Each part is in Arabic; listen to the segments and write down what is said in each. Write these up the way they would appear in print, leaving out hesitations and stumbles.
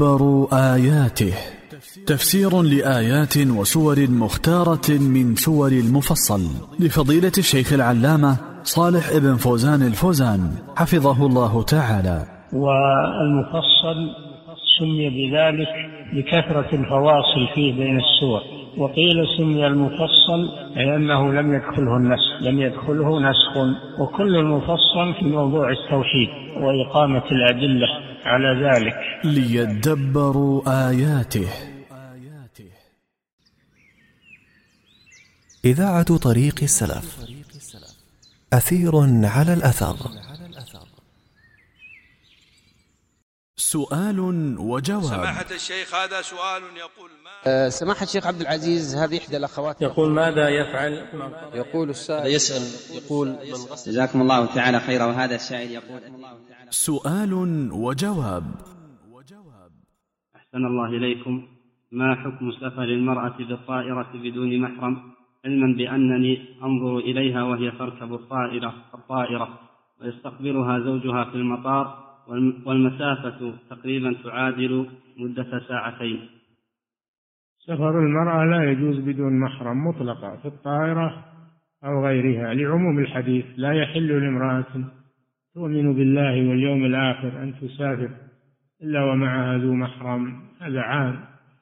تدبروا آياته. تفسير لآيات وسور مختارة من سور المفصل لفضيلة الشيخ العلامة صالح ابن فوزان الفوزان حفظه الله تعالى. والمفصل سمي بذلك لكثرة الفواصل فيه بين السور، وقيل سمي المفصل لأنه لم يدخله نسخ، وكل المفصل في موضوع التوحيد وإقامة الأدلة على ذلك. ليدبروا آياته. إذاعة طريق السلف، أثير على الأثر. سؤال وجواب. سماحة الشيخ، هذا سؤال يقول سماحة الشيخ عبد العزيز، هذه إحدى الأخوات يقول: ماذا يفعل؟ يقول السائل يسأل يقول: من غسل. جزاكم الله تعالى خيرا. وهذا السائل يقول: سؤال وجواب. أحسن الله إليكم، ما حكم سفر المرأة بالطائرة بدون محرم، علما بأنني أنظر إليها وهي تركب الطائرة ويستقبلها زوجها في المطار، والمسافة تقريبا تعادل مدة ساعتين؟ سفر المرأة لا يجوز بدون محرم مطلقا في الطائرة أو غيرها، لعموم الحديث: لا يحل لامرأة تؤمن بالله واليوم الآخر أن تسافر إلا ومعها ذو محرم. هذا عام،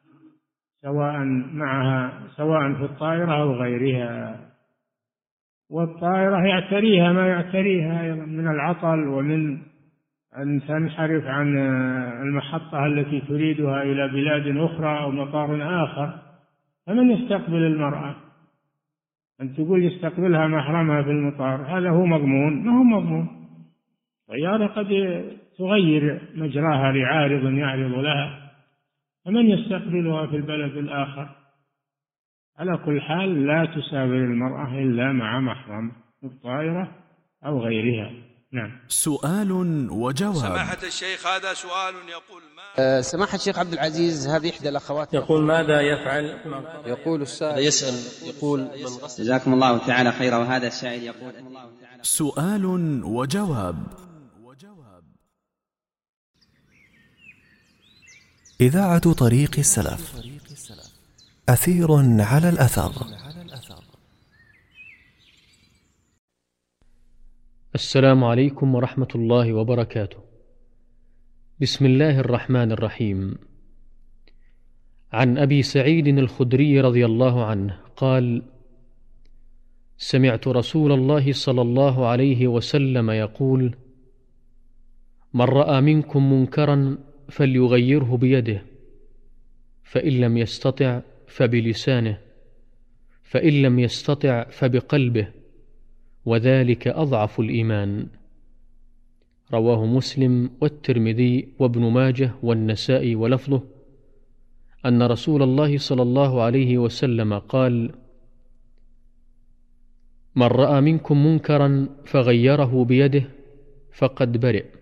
سواء في الطائرة أو غيرها. والطائرة يعتريها ما يعتريها من العطل، ومن أن تنحرف عن المحطة التي تريدها إلى بلاد أخرى أو مطار آخر. فمن يستقبل المرأة؟ أن تقول يستقبلها محرمها في المطار، هذا هو مضمون؟ ما هو مضمون. طيارة قد تغير مجراها لعارض يعرض لها، فمن يستقبلها في البلد الآخر؟ على كل حال لا تسافر المرأة إلا مع محرم في الطائرة أو غيرها. نعم. سؤال وجواب. سماحة الشيخ، هذا سؤال يقول: سماحة الشيخ عبد العزيز، هذه إحدى الأخوات يقول: ماذا يفعل؟ يقول السائل يسأل يقول: من غسل. جزاكم الله تعالى خيرا. وهذا السائل يقول: سؤال وجواب. إذاعة طريق السلف، أثير على الأثر. السلام عليكم ورحمة الله وبركاته. بسم الله الرحمن الرحيم. عن أبي سعيد الخدري رضي الله عنه قال: سمعت رسول الله صلى الله عليه وسلم يقول: من رأى منكم منكرا فليغيره بيده، فإن لم يستطع فبلسانه، فإن لم يستطع فبقلبه، وذلك أضعف الإيمان. رواه مسلم والترمذي وابن ماجه والنسائي ولفظه أن رسول الله صلى الله عليه وسلم قال: من رأى منكم منكرا فغيره بيده فقد برئ،